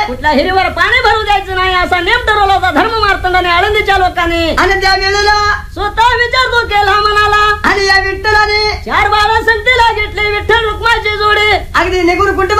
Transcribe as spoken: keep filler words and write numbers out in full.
कुठल्या हिरीवर पाणी भरू द्यायचं नाही असा नेम ठरवला होता धर्म मार्तंडाने आळंदीच्या लोकांनी. आणि त्या वेळेला स्वतः विचार तो केला म्हणाला. आणि या विठ्ठलाने चार बारा संगतीला घेतले विठ्ठल रुक्माची जोडी. अगदी निघून कुठे